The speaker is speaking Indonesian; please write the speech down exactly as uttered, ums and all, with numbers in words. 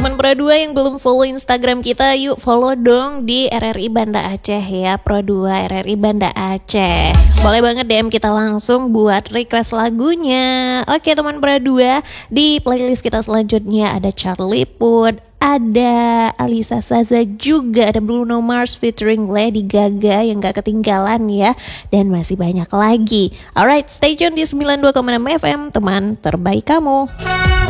teman Pro dua yang belum follow Instagram kita, yuk follow dong di R R I Banda Aceh ya, Pro dua R R I Banda Aceh. Boleh banget D M kita langsung buat request lagunya. Oke teman Pro dua, di playlist kita selanjutnya ada Charlie Puth, ada Alisa Saza, juga ada Bruno Mars featuring Lady Gaga yang gak ketinggalan ya. Dan masih banyak lagi. Alright, stay tune di sembilan puluh dua koma enam F M, teman terbaik kamu.